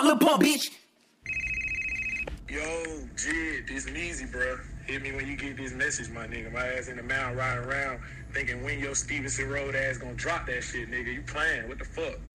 Lil Pump, bitch. Yo, Jid, this easy, bro. Hit me when you get this message, my nigga. My ass in the mountain riding around thinking when your Stevenson Road ass gonna drop that shit, nigga. You playing? What the fuck?